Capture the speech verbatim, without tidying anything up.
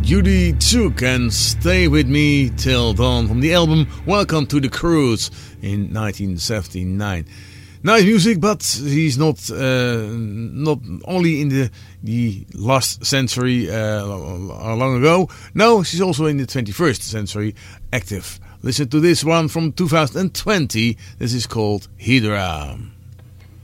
Judy Tzuke and Stay With Me Till Dawn from the album Welcome to the Cruise in nineteen seventy-nine. Nice music, but he's not uh, not only in the the last century uh, long ago. No, she's also in the twenty-first century active. Listen to this one from two thousand twenty. This is called Hydra.